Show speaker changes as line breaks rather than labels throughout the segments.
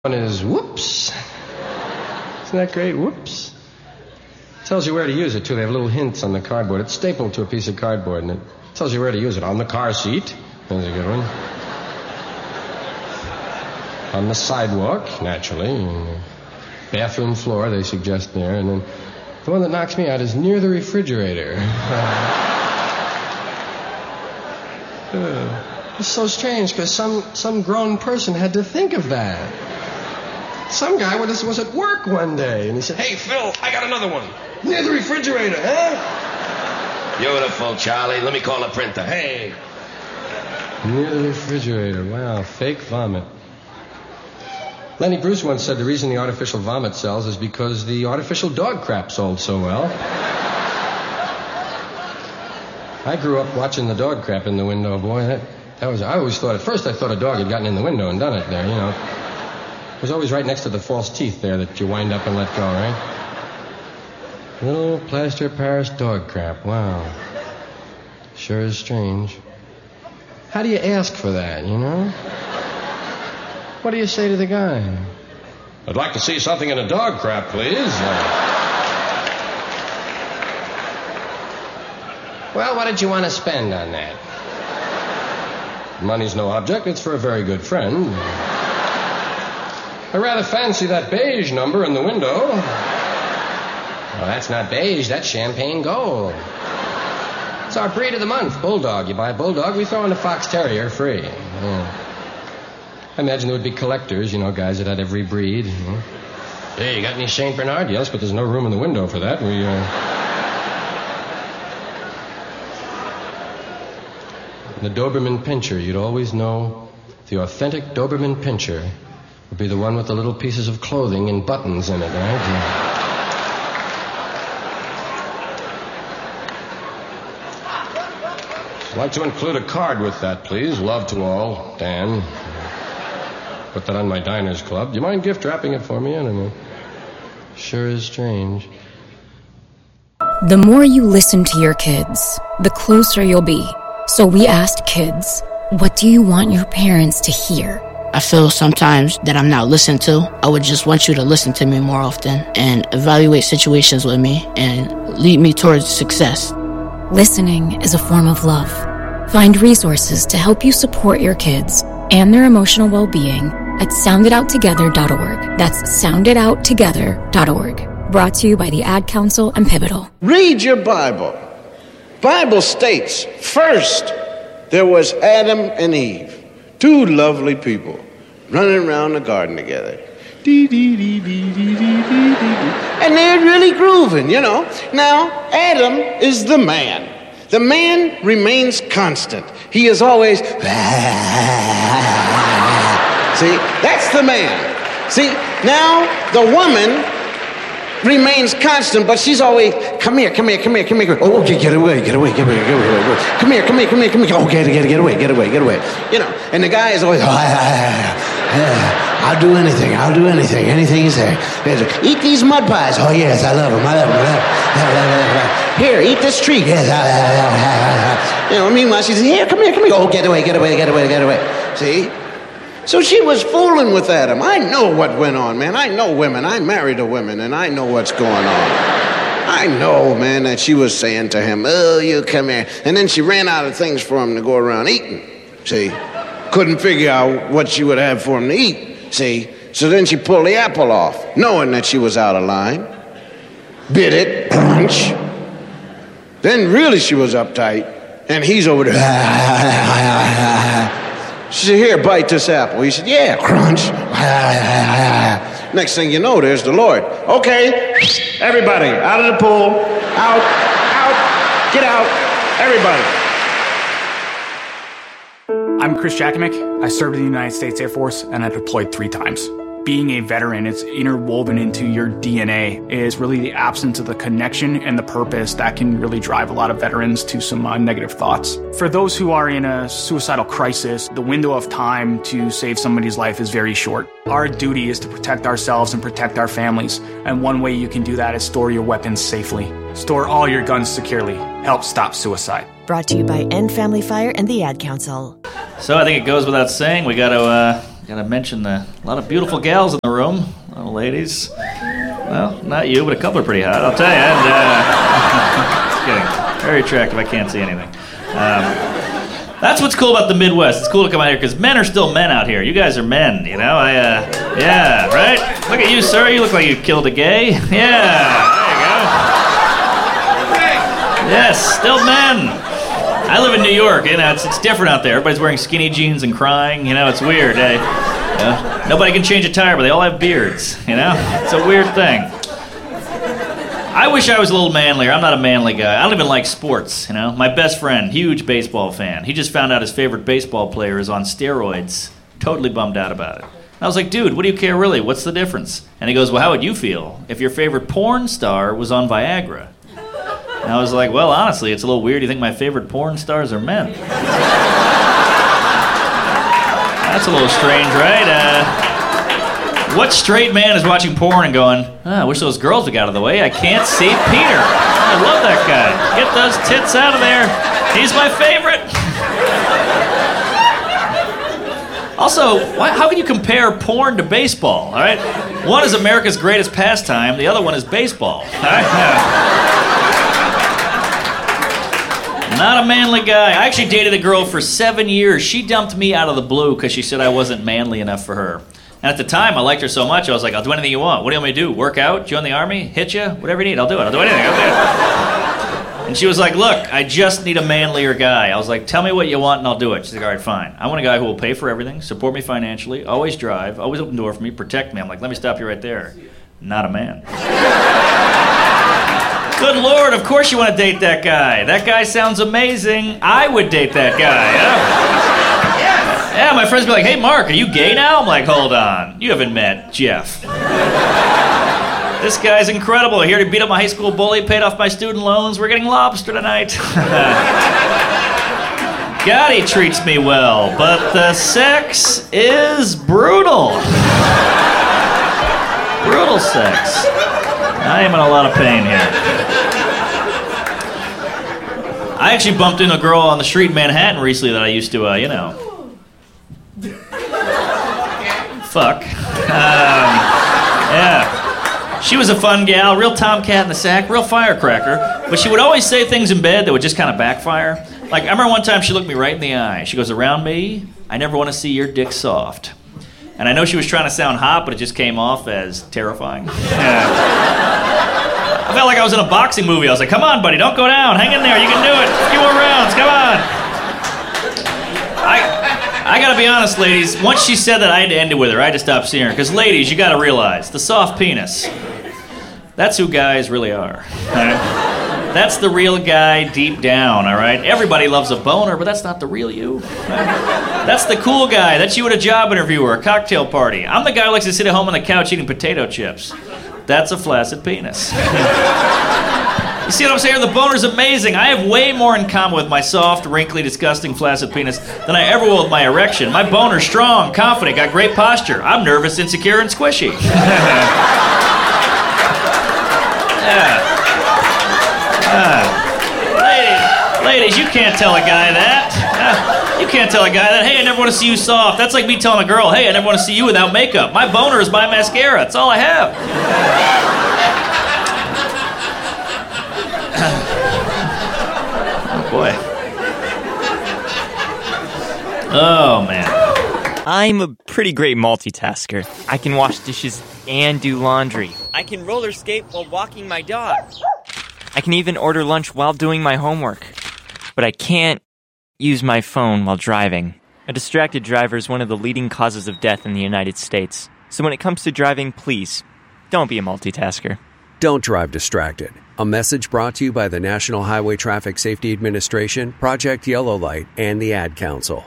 One is whoops. Isn't that great? Whoops. Tells you where to use it, too. They have little hints on the cardboard. It's stapled to a piece of cardboard, and it tells you where to use it. On the car seat. There's a good one. On the sidewalk, naturally. And the bathroom floor, they suggest there. And then the one that knocks me out is near the refrigerator. It's so strange, because some grown person had to think of that. Some guy was at work one day, and he said, "Hey, Phil, I got another one. Near the refrigerator, huh?"
Beautiful, Charlie. Let me call a printer. Hey.
Near the refrigerator. Wow, fake vomit. Lenny Bruce once said the reason the artificial vomit sells is because the artificial dog crap sold so well. I grew up watching the dog crap in the window, boy. I always thought, at first I thought a dog had gotten in the window and done it there, you know. It was always right next to the false teeth there that you wind up and let go, right? Little plaster Paris dog crap. Wow. Sure is strange. How do you ask for that, you know? What do you say to the guy? "I'd like to see something in a dog crap, please." "Well, what did you want to spend on that?" "Money's no object. It's for a very good friend." "I rather fancy that beige number in the window." "Well, that's not beige. That's champagne gold. It's our breed of the month, Bulldog. You buy a Bulldog, we throw in a Fox Terrier free." Yeah. I imagine there would be collectors, you know, guys that had every breed. You know. "Hey, you got any St. Bernard?" "Yes, but there's no room in the window for that. The Doberman Pinscher, you'd always know the authentic Doberman Pinscher would be the one with the little pieces of clothing and buttons in it, right? Yeah. I'd like to include a card with that, please. Love to all, Dan. Put that on my Diners Club. Do you mind gift wrapping it for me? I don't know. Sure is strange.
The more you listen to your kids, the closer you'll be. So we asked kids, what do you want your parents to hear?
I feel sometimes that I'm not listened to. I would just want you to listen to me more often and evaluate situations with me and lead me towards success.
Listening is a form of love. Find resources to help you support your kids and their emotional well-being at soundidouttogether.org. That's soundidouttogether.org. Brought to you by the Ad Council and Pivotal.
Read your Bible. Bible states, first, there was Adam and Eve, two lovely people running around the garden together. And they're really grooving, you know. Now, Adam is the man. The man remains constant. He is always, see, that's the man. See, now the woman remains constant, but she's always, come here. Oh, okay, get away. Come here. Oh, get away. You know, and the guy is always, I'll do anything. Anything you say. Eat these mud pies. Oh, yes, I love them. Here, eat this treat. Yes, you know, meanwhile, she says, here, come here. Oh, get away. See? So she was fooling with Adam. I know what went on, man. I know women. I married a woman, and I know what's going on. I know, man, that she was saying to him, oh, you come here. And then she ran out of things for him to go around eating. See? Couldn't figure out what she would have for him to eat. See? So then she pulled the apple off, knowing that she was out of line. Bit it, crunch. Then really she was uptight, and he's over there. She said, here, bite this apple. He said, yeah, crunch. Next thing you know, there's the Lord. Okay, everybody, out of the pool. Out, get out, everybody.
I'm Chris Jakovic. I served in the United States Air Force, and I deployed 3 times. Being a veteran, it's interwoven into your DNA, is really the absence of the connection and the purpose that can really drive a lot of veterans to some negative thoughts. For those who are in a suicidal crisis, the window of time to save somebody's life is very short. Our duty is to protect ourselves and protect our families, and one way you can do that is store your weapons safely. Store all your guns securely. Help stop suicide.
Brought to you by End Family Fire and the Ad Council.
So I think it goes without saying, we got to
Gotta mention a lot of beautiful gals in the room. A lot of ladies. Well, not you, but a couple are pretty hot, I'll tell you. And, just kidding. Very attractive. I can't see anything. That's what's cool about the Midwest. It's cool to come out here because men are still men out here. You guys are men, you know? Yeah, right? Look at you, sir. You look like you killed a gay. Yeah, there you go. Yes, still men. I live in New York, you know, it's different out there. Everybody's wearing skinny jeans and crying, you know, it's weird. Nobody can change a tire, but they all have beards, you know? It's a weird thing. I wish I was a little manlier. I'm not a manly guy. I don't even like sports, you know? My best friend, huge baseball fan. He just found out his favorite baseball player is on steroids. Totally bummed out about it. I was like, dude, what do you care really? What's the difference? And he goes, well, how would you feel if your favorite porn star was on Viagra? And I was like, well, honestly, it's a little weird. You think my favorite porn stars are men? That's a little strange, right? What straight man is watching porn and going, I wish those girls would get out of the way. I can't see Peter. I love that guy. Get those tits out of there. He's my favorite. Also, how can you compare porn to baseball, all right? One is America's greatest pastime. The other one is baseball, all right? Not a manly guy. I actually dated a girl for 7 years. She dumped me out of the blue because she said I wasn't manly enough for her. And at the time, I liked her so much, I was like, I'll do anything you want. What do you want me to do? Work out? Join the army? Hit you? Whatever you need, I'll do it. I'll do anything. I'll do it. And she was like, look, I just need a manlier guy. I was like, tell me what you want and I'll do it. She's like, all right, fine. I want a guy who will pay for everything, support me financially, always drive, always open the door for me, protect me. I'm like, let me stop you right there. Not a man. Good Lord, of course you want to date that guy. That guy sounds amazing. I would date that guy. Yeah, my friends be like, hey, Mark, are you gay now? I'm like, hold on. You haven't met Jeff. This guy's incredible. Here to beat up my high school bully, paid off my student loans. We're getting lobster tonight. God, he treats me well, but the sex is brutal. Brutal sex. I am in a lot of pain here. I actually bumped into a girl on the street in Manhattan recently that I used to, fuck. Yeah. She was a fun gal, real tomcat in the sack, real firecracker, but she would always say things in bed that would just kind of backfire. Like, I remember one time she looked me right in the eye. She goes, around me, I never want to see your dick soft. And I know she was trying to sound hot, but it just came off as terrifying. Yeah. I felt like I was in a boxing movie. I was like, come on, buddy, don't go down. Hang in there, you can do it. A few more rounds, come on. I gotta be honest, ladies. Once she said that, I had to end it with her. I had to stop seeing her. Because, ladies, you gotta realize, the soft penis, that's who guys really are. All right? That's the real guy deep down, all right? Everybody loves a boner, but that's not the real you. Right? That's the cool guy. That's you at a job interview or a cocktail party. I'm the guy who likes to sit at home on the couch eating potato chips. That's a flaccid penis. You see what I'm saying? The boner's amazing. I have way more in common with my soft, wrinkly, disgusting, flaccid penis than I ever will with my erection. My boner's strong, confident, got great posture. I'm nervous, insecure, and squishy. Ladies, you can't tell a guy that. You can't tell a guy that, hey, I never want to see you soft. That's like me telling a girl, hey, I never want to see you without makeup. My boner is my mascara. That's all I have. Oh, boy. Oh, man.
I'm a pretty great multitasker. I can wash dishes and do laundry. I can roller skate while walking my dog. I can even order lunch while doing my homework. But I can't use my phone while driving. A distracted driver is one of the leading causes of death in the United States. So when it comes to driving, please, don't be a multitasker.
Don't drive distracted. A message brought to you by the National Highway Traffic Safety Administration, Project Yellow Light, and the Ad Council.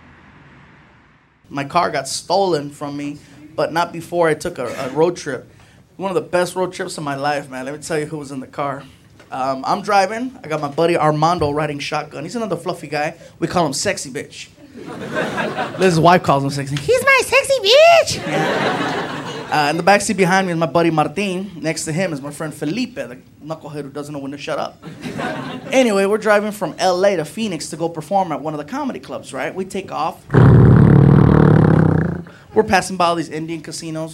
My car got stolen from me, but not before I took a road trip. One of the best road trips of my life, man. Let me tell you who was in the car. I'm driving. I got my buddy Armando riding shotgun. He's another fluffy guy. We call him Sexy Bitch. Liz's wife calls him Sexy. He's my sexy bitch! In the backseat behind me is my buddy Martin. Next to him is my friend Felipe, the knucklehead who doesn't know when to shut up. Anyway, we're driving from LA to Phoenix to go perform at one of the comedy clubs, right? We take off. We're passing by all these Indian casinos.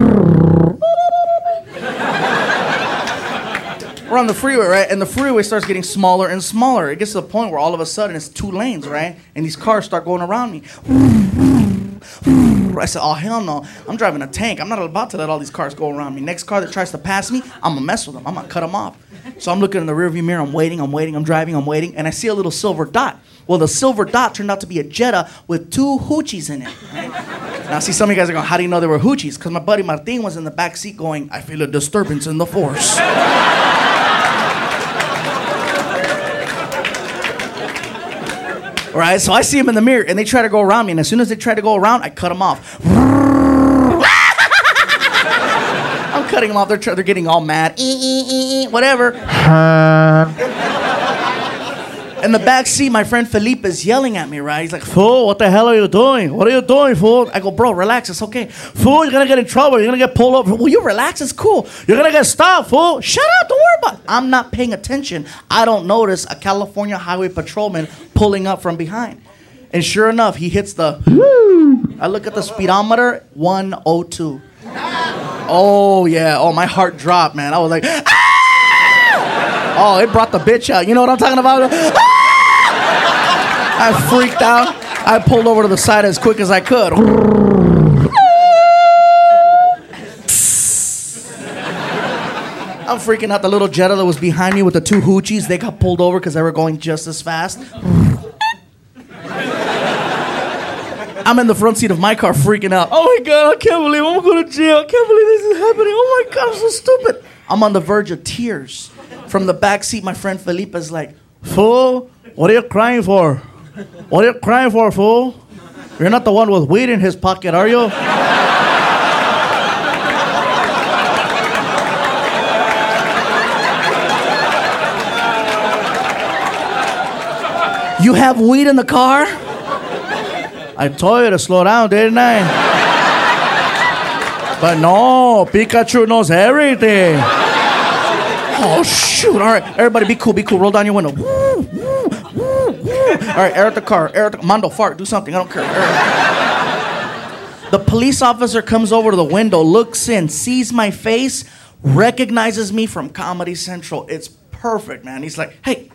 We're on the freeway, right? And the freeway starts getting smaller and smaller. It gets to the point where all of a sudden it's 2 lanes, right? And these cars start going around me. I said, oh, hell no. I'm driving a tank. I'm not about to let all these cars go around me. Next car that tries to pass me, I'm going to mess with them. I'm going to cut them off. So I'm looking in the rearview mirror. I'm waiting. I'm driving. And I see a little silver dot. Well, the silver dot turned out to be a Jetta with 2 hoochies in it. Right? Now, see, some of you guys are going, how do you know they were hoochies? Because my buddy Martin was in the back seat going, I feel a disturbance in the force. Right, so I see him in the mirror, and they try to go around me, and as soon as they try to go around, I cut them off. I'm cutting them off. They're getting all mad. Whatever. In the back seat, my friend Felipe is yelling at me, right? He's like, fool, what the hell are you doing? What are you doing, fool? I go, bro, relax. It's okay. Fool, you're going to get in trouble. You're going to get pulled over. Will you relax? It's cool. You're going to get stopped, fool. Shut up. Don't worry about it. I'm not paying attention. I don't notice a California highway patrolman pulling up from behind. And sure enough, he hits the, I look at the speedometer, 102. Oh, yeah. Oh, my heart dropped, man. I was like, ah! Oh, it brought the bitch out. You know what I'm talking about? Ah! I freaked out. I pulled over to the side as quick as I could. I'm freaking out. The little Jetta that was behind me with the 2 hoochies, they got pulled over because they were going just as fast. I'm in the front seat of my car freaking out. Oh my God, I can't believe I'm going to jail. I can't believe this is happening. Oh my God, I'm so stupid. I'm on the verge of tears. From the back seat, my friend Felipe is like, fool, what are you crying for? What are you crying for, fool? You're not the one with weed in his pocket, are you? You have weed in the car? I told you to slow down, didn't I? But no, Pikachu knows everything. Oh, shoot. All right, everybody be cool, be cool. Roll down your window. All right, air at the car. Mondo, fart, do something. I don't care. The police officer comes over to the window, looks in, sees my face, recognizes me from Comedy Central. It's perfect, man. He's like, hey,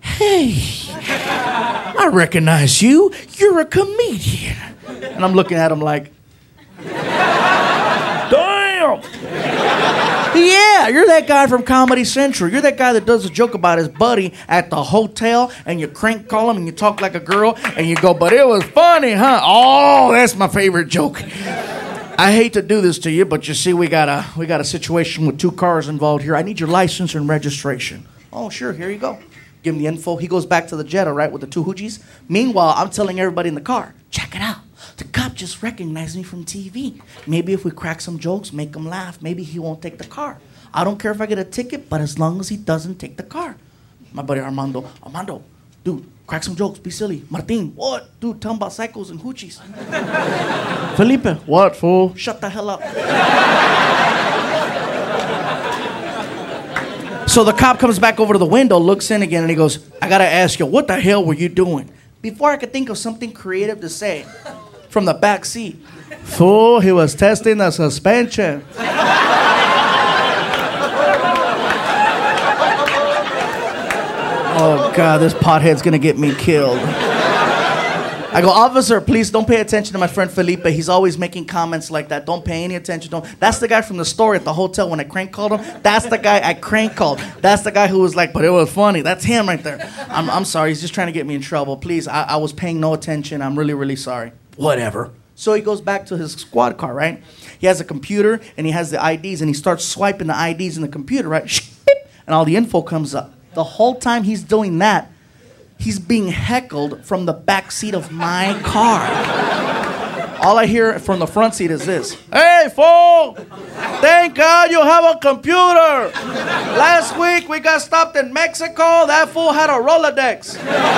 I recognize you. You're a comedian. And I'm looking at him like, damn. Yeah, you're that guy from Comedy Central. You're that guy that does a joke about his buddy at the hotel, and you crank call him, and you talk like a girl, and you go, but it was funny, huh? Oh, that's my favorite joke. I hate to do this to you, but you see, we got a situation with 2 cars involved here. I need your license and registration. Oh, sure, here you go. Give him the info. He goes back to the Jetta, right, with the 2 hoochies. Meanwhile, I'm telling everybody in the car, check it out. The cop just recognized me from TV. Maybe if we crack some jokes, make him laugh, maybe he won't take the car. I don't care if I get a ticket, but as long as he doesn't take the car. My buddy Armando, dude, crack some jokes, be silly. Martin, what? Dude, tell him about psychos and hoochies. Felipe, what, fool? Shut the hell up. So the cop comes back over to the window, looks in again, and he goes, I gotta ask you, what the hell were you doing? Before I could think of something creative to say, from the back seat, fool, he was testing the suspension. Oh, God, this pothead's gonna get me killed. I go, officer, please don't pay attention to my friend Felipe. He's always making comments like that. Don't pay any attention to him. That's the guy from the story at the hotel when I crank called him. That's the guy I crank called. That's the guy who was like, but it was funny. That's him right there. I'm sorry. He's just trying to get me in trouble. Please, I was paying no attention. I'm really, really sorry. Whatever. So he goes back to his squad car, right? He has a computer, and he has the IDs, and he starts swiping the IDs in the computer, right? And all the info comes up. The whole time he's doing that, he's being heckled from the back seat of my car. All I hear from the front seat is this. Hey, fool! Thank God you have a computer. Last week we got stopped in Mexico. That fool had a Rolodex.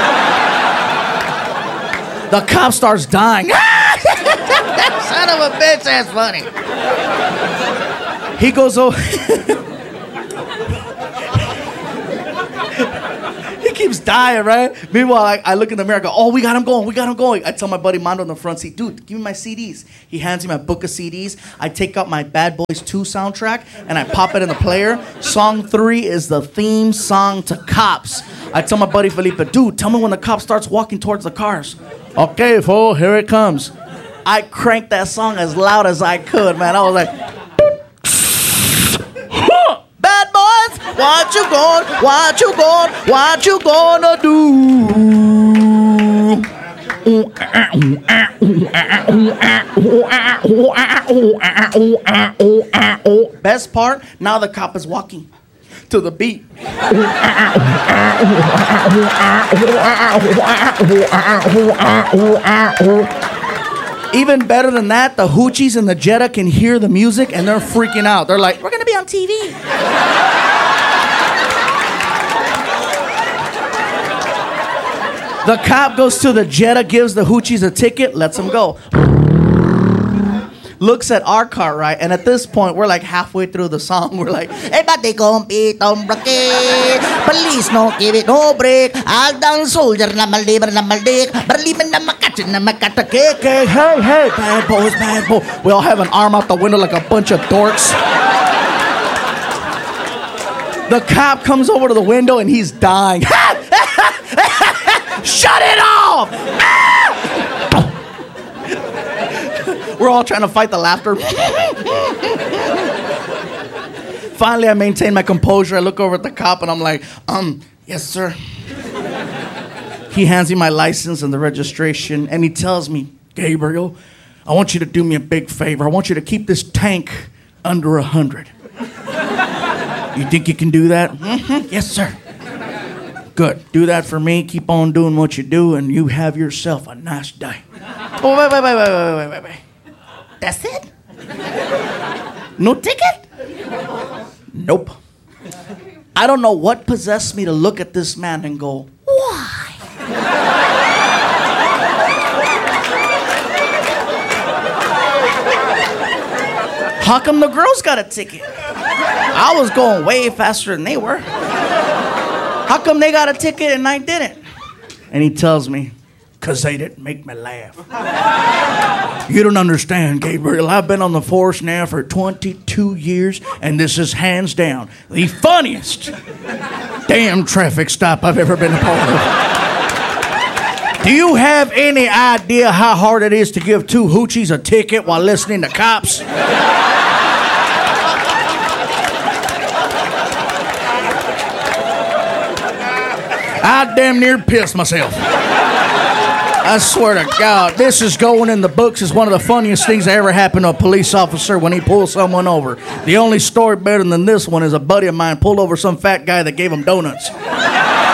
The cop starts dying. Son of a bitch, that's funny. He goes over... keeps dying, right? Meanwhile, I look in the mirror, I go, oh, we got him going. I tell my buddy Mondo in the front seat, dude, give me my CDs. He hands me my book of CDs. I take out my Bad Boys 2 soundtrack, and I pop it in the player. Song 3 is the theme song to Cops. I tell my buddy Felipe, dude, tell me when the cop starts walking towards the cars. Okay, fool, here it comes. I cranked that song as loud as I could, man. I was like, bad boys, what you gonna do? Best part, now the cop is walking to the beat. Even better than that, the hoochies and the Jetta can hear the music and they're freaking out. They're like, we're gonna be on TV. The cop goes to the Jetta, gives the hoochies a ticket, lets them go. Looks at our car, right? And at this point, we're like halfway through the song. We're like, everybody compete on bracket. Police no give it no break. All down soldier na malibra na maldik. Barliman na makatsin na makatake. Hey, bad boys. We all have an arm out the window like a bunch of dorks. The cop comes over to the window and he's dying. Shut it off! We're all trying to fight the laughter. Finally, I maintain my composure. I look over at the cop and I'm like, yes, sir. He hands me my license and the registration and he tells me, Gabriel, I want you to do me a big favor. I want you to keep this tank under 100. You think you can do that? Mm-hmm. Yes, sir. Good. Do that for me. Keep on doing what you do and you have yourself a nice day. Oh, wait. That's it? No ticket? Nope. I don't know what possessed me to look at this man and go, why? How come the girls got a ticket? I was going way faster than they were. How come they got a ticket and I didn't? And he tells me, because they didn't make me laugh. You don't understand, Gabriel. I've been on the force now for 22 years, and this is hands down the funniest damn traffic stop I've ever been a part of. Do you have any idea how hard it is to give two hoochies a ticket while listening to Cops? I damn near pissed myself. I swear to God, this is going in the books as one of the funniest things that ever happened to a police officer when he pulled someone over. The only story better than this one is a buddy of mine pulled over some fat guy that gave him donuts.